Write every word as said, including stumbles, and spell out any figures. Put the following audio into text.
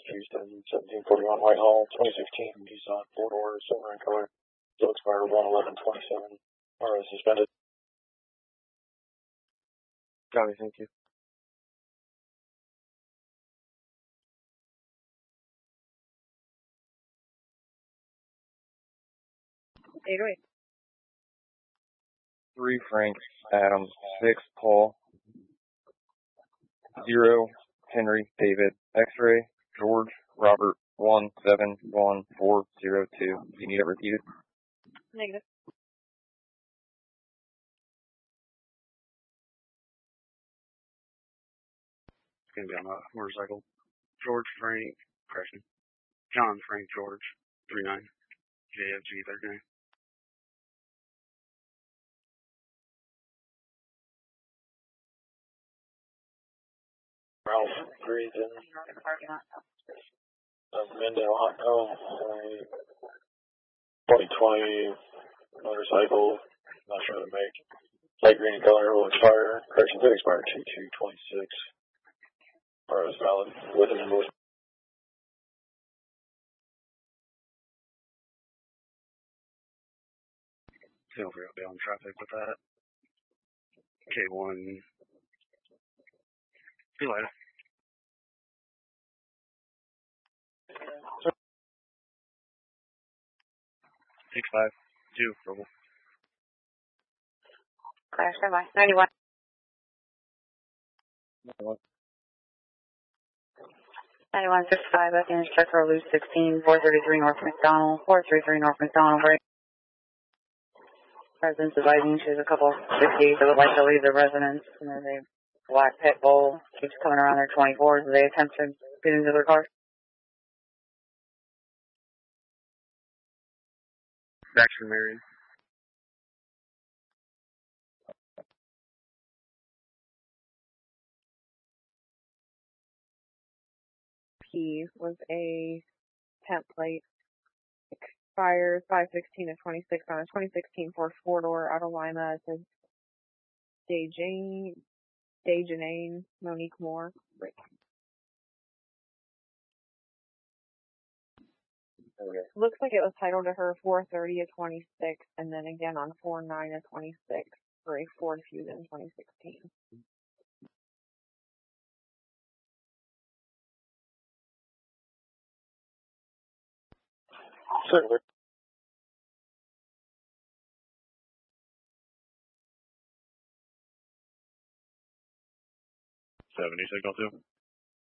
Houston, seventeen forty-one Whitehall, twenty sixteen Nissan four-door, silver in color. Still expired one eleven twenty-seven. R O suspended. Copy, thank you. eight oh eight. Three Frank, Adam, six Paul, zero Henry, David, X-ray, George, Robert, one seven one four zero two. Do you need it repeated? Negative. It's going to be on a motorcycle. George Frank, correction. John Frank George, three nine, J F G thirty-nine. Ralph Greason. Uh, Mendel Hot Dog. twenty twenty motorcycle. Not sure the make. Light green in color will expire. Correction did expire two two twenty-six. R O is valid. With an invoice. Feel free to be on traffic with that. K one. See you later. Six five two Verbal. Clash, bye. ninety-one. ninety-one sixty-five, back in, check for loose sixteen, four thirty-three North McDonald, four thirty-three North McDonald, right? Residents advising she's a couple fifty that would like to leave their residence, and there's a black pit bull keeps coming around their twenty-fours as they attempt to get into their car. Baxter Marion. P was a temp plate. Expires five sixteen of twenty-six on a twenty sixteen Ford four-door out of Lima. It says Dejane, Dejanane Monique Moore. Right. Okay. Looks like it was titled to her four thirty of twenty-six, and then again on four nine of twenty-six for a Ford Fusion twenty sixteen. Certainly. seventy signal two.